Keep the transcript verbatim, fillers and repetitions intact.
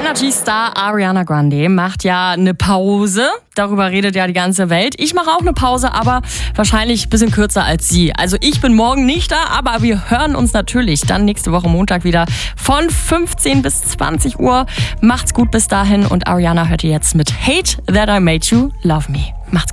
Energy-Star Ariana Grande macht ja eine Pause. Darüber redet ja die ganze Welt. Ich mache auch eine Pause, aber wahrscheinlich ein bisschen kürzer als sie. Also ich bin morgen nicht da, aber wir hören uns natürlich dann nächste Woche Montag wieder von fünfzehn bis zwanzig Uhr. Macht's gut bis dahin und Ariana hört ihr jetzt mit Hate That I Made You Love Me. Macht's gut.